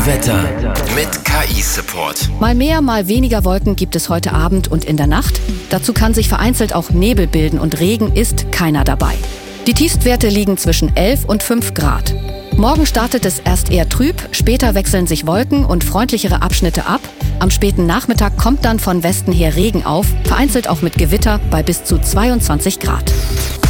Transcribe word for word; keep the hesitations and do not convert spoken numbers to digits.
Wetter mit K I-Support. Mal mehr, mal weniger Wolken gibt es heute Abend und in der Nacht. Dazu kann sich vereinzelt auch Nebel bilden und Regen ist keiner dabei. Die Tiefstwerte liegen zwischen elf und fünf Grad. Morgen startet es erst eher trüb, später wechseln sich Wolken und freundlichere Abschnitte ab. Am späten Nachmittag kommt dann von Westen her Regen auf, vereinzelt auch mit Gewitter bei bis zu zweiundzwanzig Grad.